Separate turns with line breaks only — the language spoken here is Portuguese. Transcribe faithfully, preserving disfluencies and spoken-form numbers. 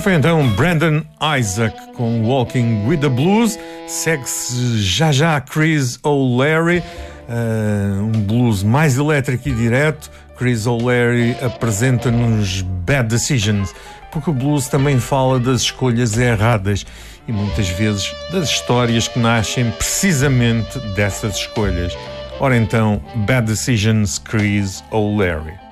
foi então Brandon Isaac com Walking with the Blues. Segue-se já já Chris O'Leary, uh, um blues mais elétrico e direto. Chris O'Leary apresenta-nos Bad Decisions, porque o blues também fala das escolhas erradas e muitas vezes das histórias que nascem precisamente dessas escolhas. Ora então, Bad Decisions, Chris O'Leary.